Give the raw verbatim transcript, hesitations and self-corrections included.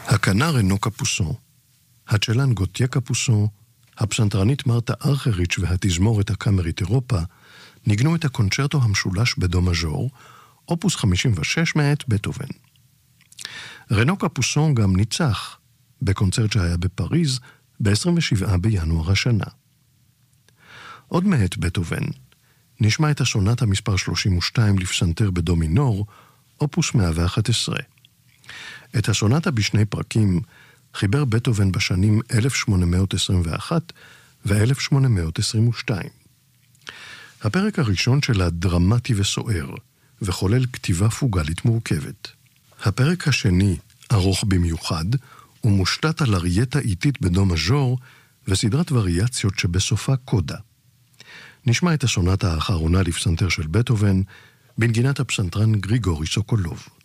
הכנר רנו קפוסון, הצ'לן גוטיה קפוסון, הפסנתרנית מרתה ארכריץ' והתזמורת הקאמרית אירופה ניגנו את הקונצ'רטו המשולש בדו מז'ור, אופוס חמישים ושש מאת בטהובן. רנו קפוסון גם ניצח בקונצרט שהיה בפריז ב-עשרים ושבעה בינואר השנה. עוד מאת בטהובן נשמע את הסונטה מספר שלושים ושתיים לפסנתר בדו מינור, אופוס מאה ואחת עשרה. את הסונטה בשני פרקים חיבר בטהובן בשנים אלף שמונה מאות עשרים ואחת ו-אלף שמונה מאות עשרים ושתיים. הפרק הראשון שלה דרמטי וסוער, וחולל כתיבה פוגלית מורכבת. הפרק השני, ארוך במיוחד, ומושתת על ארייטה איטית בדו מז'ור, וסדרת וריאציות שבסופה קודה. נשמע את הסונטה האחרונה לפסנתר של בטהובן, בנגינת הפסנתרן גריגורי סוקולוב.